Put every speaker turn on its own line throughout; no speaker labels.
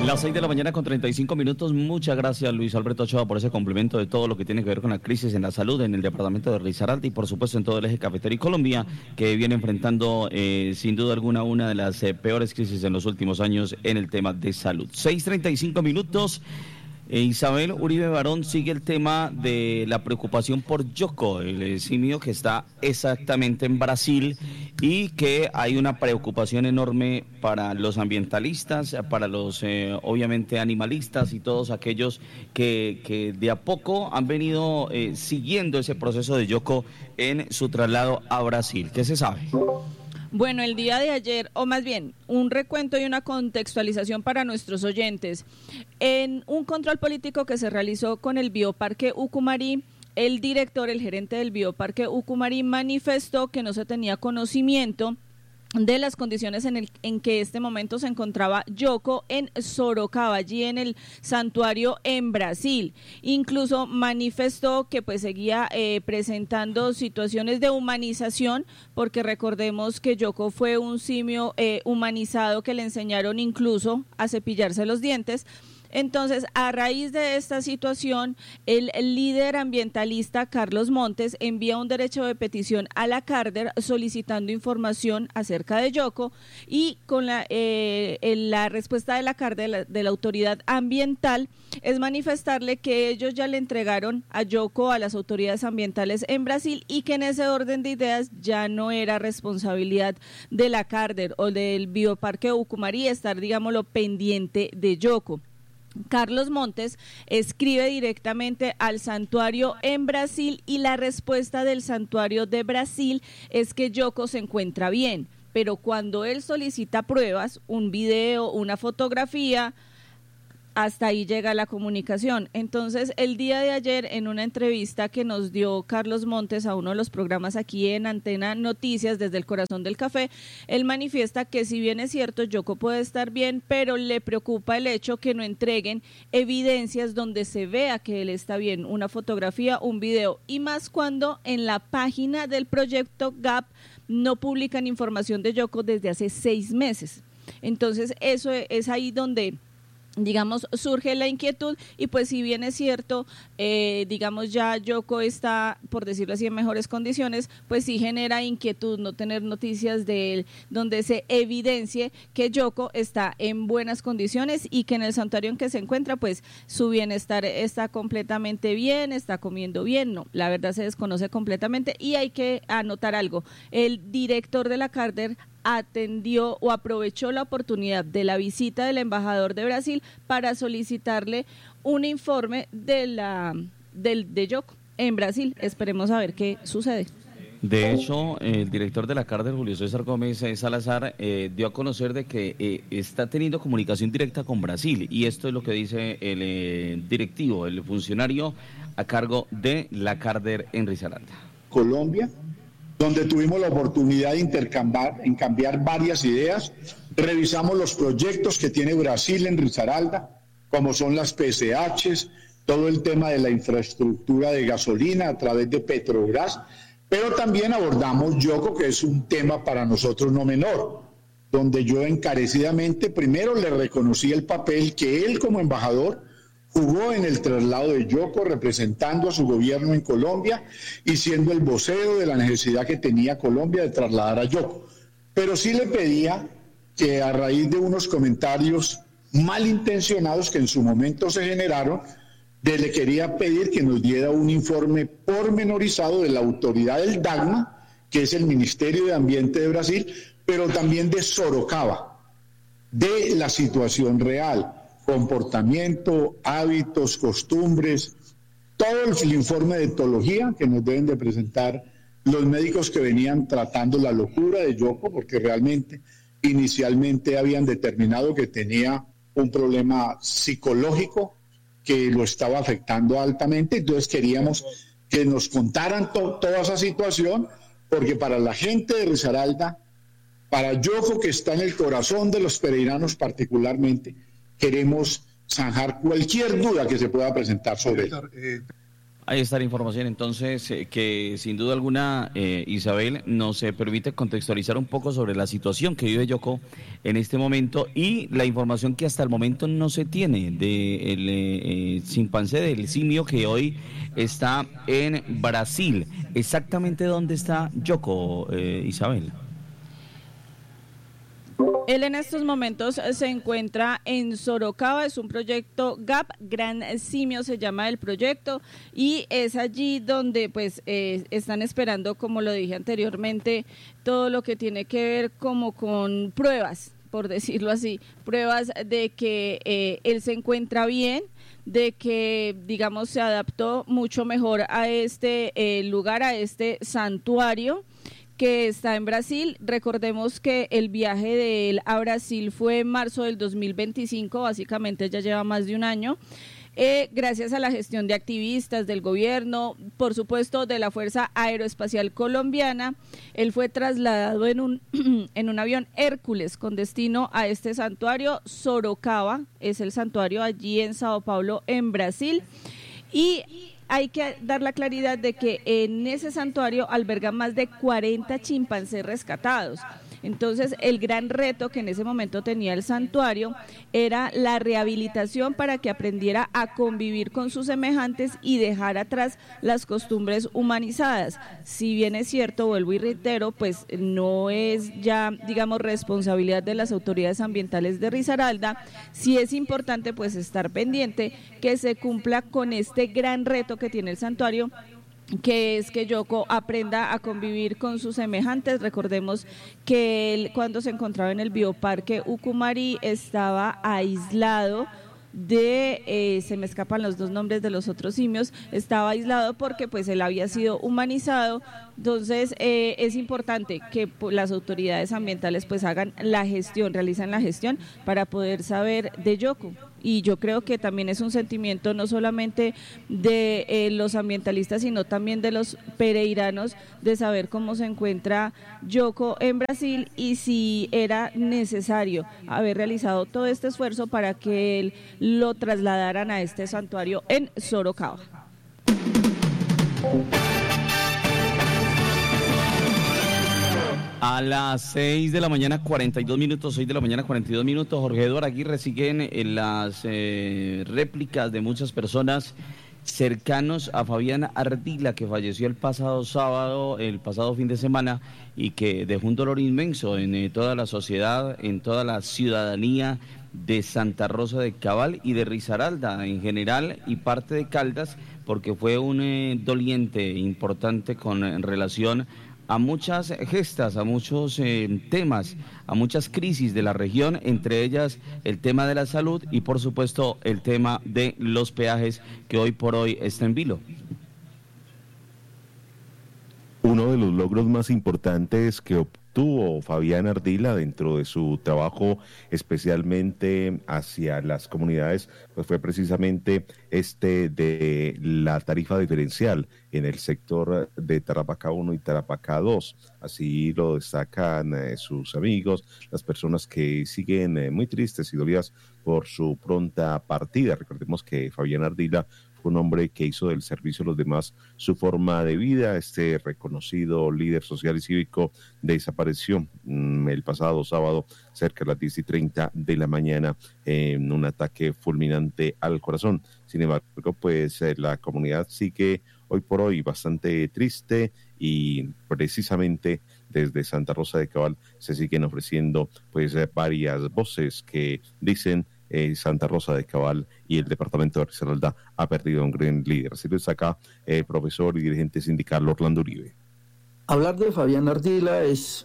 Las 6 de la mañana con 35 minutos. Muchas gracias, Luis Alberto Ochoa, por ese complemento de todo lo que tiene que ver con la crisis en la salud en el departamento de Risaralda y, por supuesto, en todo el eje cafetero y Colombia, que viene enfrentando, sin duda alguna, una de las peores crisis en los últimos años en el tema de salud. 6:35 minutos. Isabel Uribe Barón, sigue el tema de la preocupación por Yoko, el simio que está exactamente en Brasil, y que hay una preocupación enorme para los ambientalistas, para los obviamente animalistas y todos aquellos que de a poco han venido siguiendo ese proceso de Yoko en su traslado a Brasil. ¿Qué se sabe?
Bueno, el día de ayer, o más bien, un recuento y una contextualización para nuestros oyentes. En un control político que se realizó con el Bioparque Ucumari, el director, el gerente del Bioparque Ucumari, manifestó que no se tenía conocimiento de las condiciones en que este momento se encontraba Yoko en Sorocaba, allí en el santuario en Brasil. Incluso manifestó que pues seguía presentando situaciones de humanización, porque recordemos que Yoko fue un simio humanizado que le enseñaron incluso a cepillarse los dientes. Entonces, a raíz de esta situación, el líder ambientalista Carlos Montes envía un derecho de petición a la CARDER solicitando información acerca de Yoko, y con la respuesta de la CARDER, de la autoridad ambiental, es manifestarle que ellos ya le entregaron a Yoko a las autoridades ambientales en Brasil, y que en ese orden de ideas ya no era responsabilidad de la CARDER o del Bioparque Ucumari estar, digámoslo, pendiente de Yoko. Carlos Montes escribe directamente al santuario en Brasil, y la respuesta del santuario de Brasil es que Yoko se encuentra bien, pero cuando él solicita pruebas, un video, una fotografía, hasta ahí llega la comunicación. Entonces, el día de ayer, en una entrevista que nos dio Carlos Montes a uno de los programas aquí en Antena Noticias, desde el corazón del café, él manifiesta que si bien es cierto, Yoko puede estar bien, pero le preocupa el hecho que no entreguen evidencias donde se vea que él está bien, una fotografía, un video, y más cuando en la página del proyecto GAP no publican información de Yoko desde hace 6 meses. Entonces, eso es ahí donde, digamos, surge la inquietud. Y pues si bien es cierto, digamos, ya Yoko está, por decirlo así, en mejores condiciones, pues sí genera inquietud no tener noticias de él donde se evidencie que Yoko está en buenas condiciones y que en el santuario en que se encuentra, pues su bienestar está completamente bien, está comiendo bien. No, la verdad se desconoce completamente. Y hay que anotar algo: el director de la CARDER atendió o aprovechó la oportunidad de la visita del embajador de Brasil para solicitarle un informe de Yoko en Brasil. Esperemos a ver qué sucede.
De hecho, el director de la CARDER, Julio César Gómez Salazar, dio a conocer de que está teniendo comunicación directa con Brasil, y esto es lo que dice el directivo, el funcionario a cargo de la CARDER en Risaralda.
Colombia, donde tuvimos la oportunidad de intercambiar varias ideas. Revisamos los proyectos que tiene Brasil en Risaralda, como son las PSHs, todo el tema de la infraestructura de gasolina a través de Petrobras, pero también abordamos Yoko, que es un tema para nosotros no menor, donde yo encarecidamente primero le reconocí el papel que él como embajador jugó en el traslado de Yoko, representando a su gobierno en Colombia y siendo el vocero de la necesidad que tenía Colombia de trasladar a Yoko. Pero sí le pedía que, a raíz de unos comentarios malintencionados que en su momento se generaron, le quería pedir que nos diera un informe pormenorizado de la autoridad del DAGMA, que es el Ministerio de Ambiente de Brasil, pero también de Sorocaba, de la situación real, comportamiento, hábitos, costumbres, todo el informe de etología que nos deben de presentar los médicos que venían tratando la locura de Yoko, porque realmente inicialmente habían determinado que tenía un problema psicológico que lo estaba afectando altamente. Entonces queríamos que nos contaran toda esa situación, porque para la gente de Risaralda, para Yoko, que está en el corazón de los peregrinos particularmente, queremos zanjar cualquier duda que se pueda presentar sobre él.
Ahí está la información, entonces, que sin duda alguna, Isabel, nos permite contextualizar un poco sobre la situación que vive Yoko en este momento y la información que hasta el momento no se tiene del chimpancé, del simio que hoy está en Brasil. ¿Exactamente dónde está Yoko, Isabel?
Él en estos momentos se encuentra en Sorocaba, es un proyecto GAP, Gran Simio se llama el proyecto, y es allí donde pues están esperando, como lo dije anteriormente, todo lo que tiene que ver como con pruebas, por decirlo así, pruebas de que él se encuentra bien, de que, digamos, se adaptó mucho mejor a este lugar, a este santuario que está en Brasil. Recordemos que el viaje de él a Brasil fue en marzo del 2025, básicamente ya lleva más de un año, gracias a la gestión de activistas del gobierno, por supuesto de la Fuerza Aeroespacial Colombiana. Él fue trasladado en un avión Hércules con destino a este santuario. Sorocaba es el santuario allí en Sao Paulo, en Brasil, y hay que dar la claridad de que en ese santuario albergan más de 40 chimpancés rescatados. Entonces, el gran reto que en ese momento tenía el santuario era la rehabilitación para que aprendiera a convivir con sus semejantes y dejar atrás las costumbres humanizadas. Si bien es cierto, vuelvo y reitero, pues no es ya, digamos, responsabilidad de las autoridades ambientales de Risaralda. Sí es importante pues estar pendiente que se cumpla con este gran reto que tiene el santuario, que es que Yoko aprenda a convivir con sus semejantes. Recordemos que él, cuando se encontraba en el bioparque Ucumari, estaba aislado se me escapan los dos nombres de los otros simios, estaba aislado porque pues él había sido humanizado. Entonces es importante que las autoridades ambientales pues realizan la gestión para poder saber de Yoko. Y yo creo que también es un sentimiento no solamente de los ambientalistas, sino también de los pereiranos, de saber cómo se encuentra Yoko en Brasil y si era necesario haber realizado todo este esfuerzo para que él lo trasladaran a este santuario en Sorocaba.
A las 6 de la mañana, 42 minutos, 6 de la mañana, 42 minutos, Jorge Eduardo Aguirre, siguen en las réplicas de muchas personas cercanos a Fabián Ardila, que falleció el pasado sábado, el pasado fin de semana, y que dejó un dolor inmenso en toda la sociedad, en toda la ciudadanía de Santa Rosa de Cabal y de Risaralda en general y parte de Caldas, porque fue un doliente importante en relación a muchas gestas, a muchos temas, a muchas crisis de la región, entre ellas el tema de la salud y por supuesto el tema de los peajes que hoy por hoy está en vilo.
Uno de los logros más importantes que obtuvo Fabián Ardila dentro de su trabajo especialmente hacia las comunidades, pues fue precisamente de la tarifa diferencial en el sector de Tarapacá 1 y Tarapacá 2. Así lo destacan sus amigos, las personas que siguen muy tristes y dolidas por su pronta partida. Recordemos que Fabián Ardila un hombre que hizo del servicio a los demás su forma de vida. Este reconocido líder social y cívico desapareció el pasado sábado cerca de las 10:30 de la mañana en un ataque fulminante al corazón. Sin embargo, pues la comunidad sigue hoy por hoy bastante triste y precisamente desde Santa Rosa de Cabal se siguen ofreciendo pues varias voces que dicen Santa Rosa de Cabal y el departamento de Risaralda ha perdido un gran líder. Así lo destaca el profesor y dirigente sindical Orlando Uribe.
Hablar de Fabián Ardila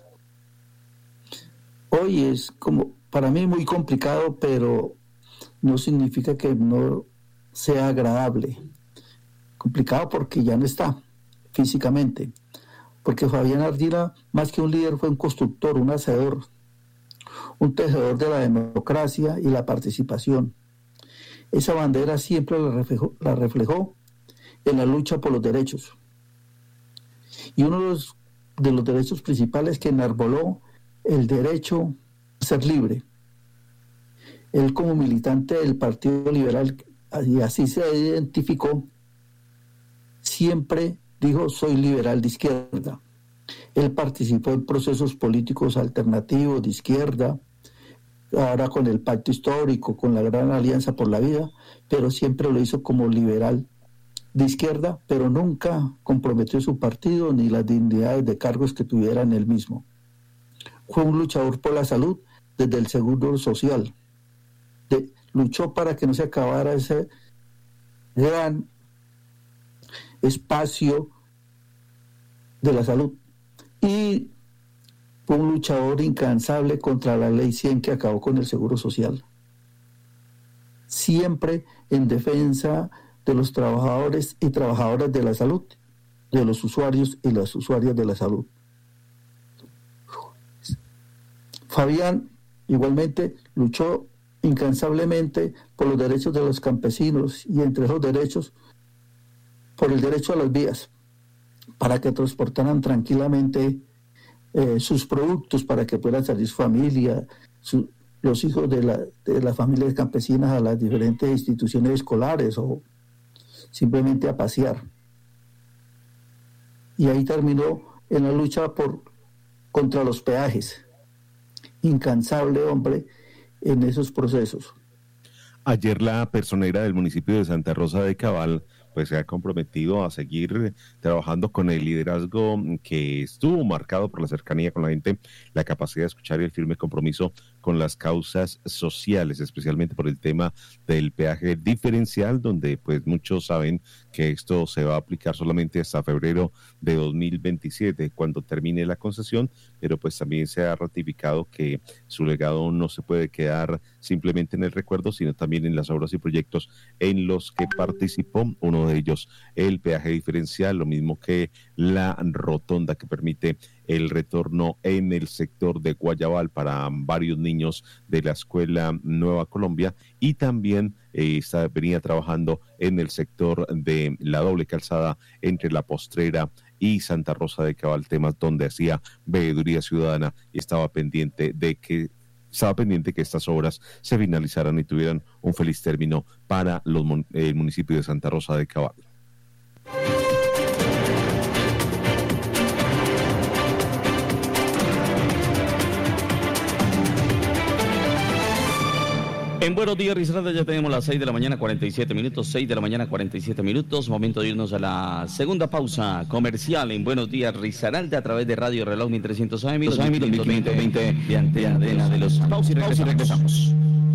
hoy es como para mí muy complicado, pero no significa que no sea agradable. Complicado porque ya no está físicamente, porque Fabián Ardila, más que un líder, fue un constructor, un hacedor, un tejedor de la democracia y la participación. Esa bandera siempre la reflejó en la lucha por los derechos. Y uno de los derechos principales que enarboló, el derecho a ser libre. Él, como militante del Partido Liberal, y así se identificó, siempre dijo: soy liberal de izquierda. Él participó en procesos políticos alternativos de izquierda, ahora con el Pacto Histórico, con la Gran Alianza por la Vida, pero siempre lo hizo como liberal de izquierda, pero nunca comprometió su partido ni las dignidades de cargos que tuviera en él mismo. Fue un luchador por la salud desde el Seguro Social. Luchó para que no se acabara ese gran espacio de la salud. Y fue un luchador incansable contra la Ley 100 que acabó con el Seguro Social. Siempre en defensa de los trabajadores y trabajadoras de la salud, de los usuarios y las usuarias de la salud. Fabián igualmente luchó incansablemente por los derechos de los campesinos y entre esos derechos, por el derecho a las vías, para que transportaran tranquilamente sus productos, para que puedan salir su familia, los hijos de las familias campesinas a las diferentes instituciones escolares o simplemente a pasear. Y ahí terminó en la lucha contra los peajes. Incansable hombre en esos procesos.
Ayer la personera del municipio de Santa Rosa de Cabal pues se ha comprometido a seguir trabajando con el liderazgo que estuvo marcado por la cercanía con la gente, la capacidad de escuchar y el firme compromiso con las causas sociales, especialmente por el tema del peaje diferencial, donde pues muchos saben que esto se va a aplicar solamente hasta febrero de 2027, cuando termine la concesión, pero pues también se ha ratificado que su legado no se puede quedar simplemente en el recuerdo, sino también en las obras y proyectos en los que participó. Uno de ellos, el peaje diferencial, lo mismo que la rotonda que permite el retorno en el sector de Guayabal para varios niños de la Escuela Nueva Colombia, y también venía trabajando en el sector de la doble calzada entre La Postrera y Santa Rosa de Cabal, temas donde hacía veeduría ciudadana y estaba pendiente que estas obras se finalizaran y tuvieran un feliz término para el municipio de Santa Rosa de Cabal.
En Buenos Días, Risaralda, ya tenemos las 6 de la mañana, 47 minutos, 6 de la mañana, 47 minutos. Momento de irnos a la segunda pausa comercial en Buenos Días, Risaralda, a través de Radio Reloj 1300 AM, 1520 de antena de los... Pausa y regresamos.